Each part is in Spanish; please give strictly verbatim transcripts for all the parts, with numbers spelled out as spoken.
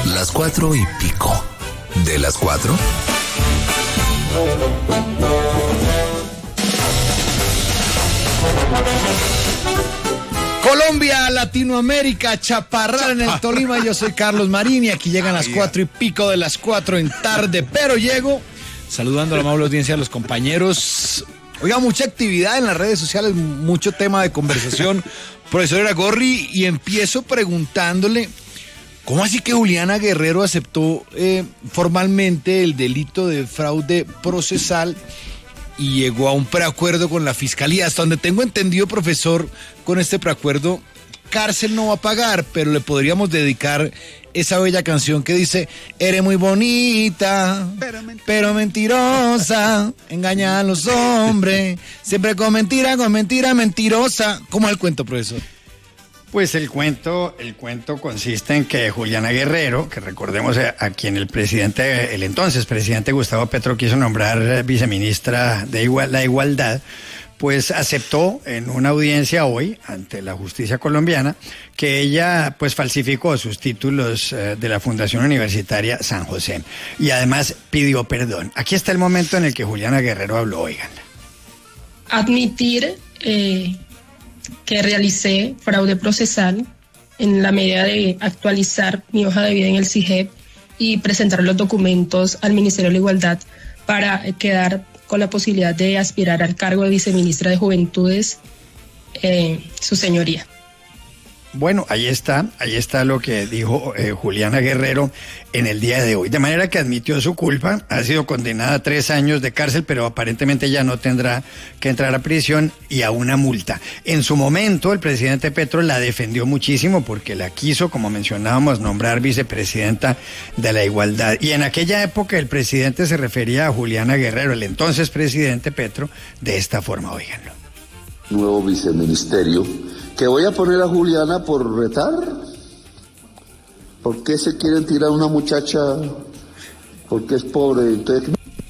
Las cuatro y pico. ¿De las cuatro? Colombia, Latinoamérica, Chaparral en el Tolima. Yo soy Carlos Marín y aquí llegan las cuatro y pico de las cuatro en tarde, pero llego saludando a la amable audiencia, a los compañeros. Oiga, mucha actividad en las redes sociales, mucho tema de conversación. Profesor Iragorri, y empiezo preguntándole, ¿cómo así que Juliana Guerrero aceptó eh, formalmente el delito de fraude procesal y llegó a un preacuerdo con la fiscalía? Hasta donde tengo entendido, profesor, con este preacuerdo, cárcel no va a pagar, pero le podríamos dedicar esa bella canción que dice: eres muy bonita, pero, ment- pero mentirosa, engaña a los hombres, siempre con mentira, con mentira, mentirosa. ¿Cómo es el cuento, profesor? Pues el cuento, el cuento consiste en que Juliana Guerrero, que recordemos a, a quien el presidente, el entonces presidente Gustavo Petro quiso nombrar viceministra de igual, la Igualdad, pues aceptó en una audiencia hoy ante la justicia colombiana que ella pues falsificó sus títulos eh, de la Fundación Universitaria San José y además pidió perdón. Aquí está el momento en el que Juliana Guerrero habló, oigan. Admitir eh, que realicé fraude procesal en la medida de actualizar mi hoja de vida en el C I G E P y presentar los documentos al Ministerio de la Igualdad para quedar con la posibilidad de aspirar al cargo de viceministra de Juventudes, eh, su señoría. Bueno, ahí está, ahí está lo que dijo eh, Juliana Guerrero en el día de hoy. De manera que admitió su culpa, ha sido condenada a tres años de cárcel, pero aparentemente ya no tendrá que entrar a prisión y a una multa. En su momento, el presidente Petro la defendió muchísimo porque la quiso, como mencionábamos, nombrar vicepresidenta de la Igualdad. Y en aquella época el presidente se refería a Juliana Guerrero, el entonces presidente Petro, de esta forma, oíganlo. Nuevo viceministerio, que voy a poner a Juliana por retar. ¿Por qué se quieren tirar a una muchacha porque es pobre? Entonces...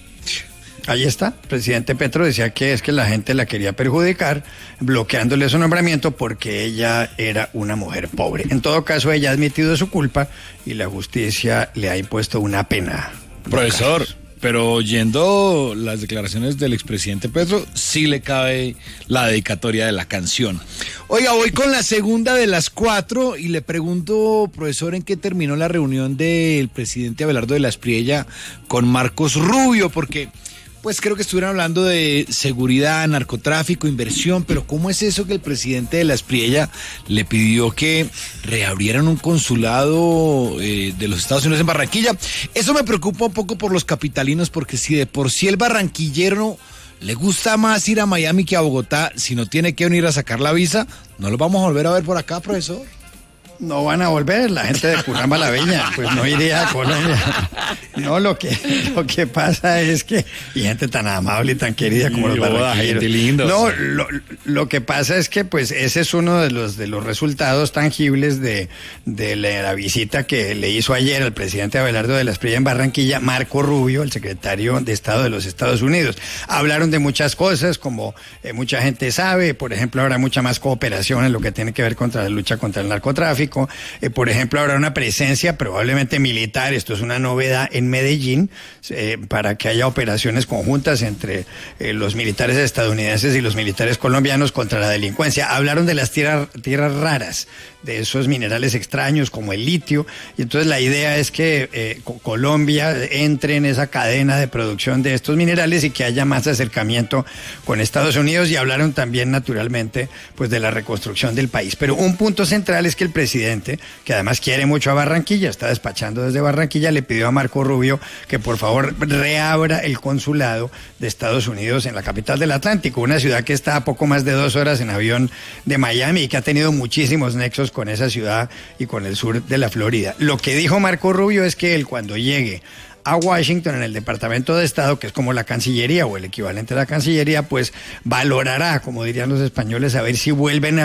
Ahí está, presidente Petro decía que es que la gente la quería perjudicar, bloqueándole su nombramiento porque ella era una mujer pobre. En todo caso, ella ha admitido su culpa y la justicia le ha impuesto una pena. Profesor, pero oyendo las declaraciones del expresidente Petro, sí le cabe la dedicatoria de la canción. Oiga, voy con la segunda de las cuatro y le pregunto, profesor, ¿en qué terminó la reunión del presidente Abelardo de la Espriella con Marcos Rubio? Porque pues creo que estuvieron hablando de seguridad, narcotráfico, inversión, pero ¿cómo es eso que el presidente de la Espriella le pidió que reabrieran un consulado eh, de los Estados Unidos en Barranquilla? Eso me preocupa un poco por los capitalinos, porque si de por sí el barranquillero le gusta más ir a Miami que a Bogotá, si no tiene que venir a sacar la visa, ¿no lo vamos a volver a ver por acá, profesor? No van a volver, la gente de Curramba la Bella, pues no iría a Colombia. No, lo que, lo que pasa es que, y gente tan amable y tan querida como los barranquilleros. No, lo, lo que pasa es que pues ese es uno de los de los resultados tangibles de, de la, la visita que le hizo ayer al presidente Abelardo de la Espriella en Barranquilla, Marco Rubio, el secretario de Estado de los Estados Unidos. Hablaron de muchas cosas, como eh, mucha gente sabe, por ejemplo, habrá mucha más cooperación en lo que tiene que ver contra la lucha contra el narcotráfico. Eh, por ejemplo, habrá una presencia probablemente militar, esto es una novedad, en Medellín, eh, para que haya operaciones conjuntas entre eh, los militares estadounidenses y los militares colombianos contra la delincuencia. Hablaron de las tierras, tierras raras, de esos minerales extraños como el litio, y entonces la idea es que eh, Colombia entre en esa cadena de producción de estos minerales y que haya más acercamiento con Estados Unidos, y hablaron también naturalmente pues de la reconstrucción del país. Pero un punto central es que el presidente, que además quiere mucho a Barranquilla, está despachando desde Barranquilla, le pidió a Marco Rubio que por favor reabra el consulado de Estados Unidos en la capital del Atlántico, una ciudad que está a poco más de dos horas en avión de Miami y que ha tenido muchísimos nexos con esa ciudad y con el sur de la Florida. Lo que dijo Marco Rubio es que él, cuando llegue a Washington, en el Departamento de Estado, que es como la Cancillería o el equivalente a la Cancillería, pues valorará, como dirían los españoles, a ver si vuelven a